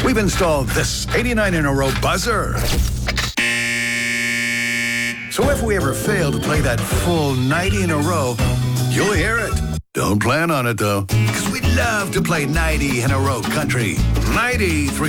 We've installed this 89 in a row buzzer. So if we ever fail to play that full 90 in a row, you'll hear it. Don't plan on it, though, because we love to play 90 in a row country. 93.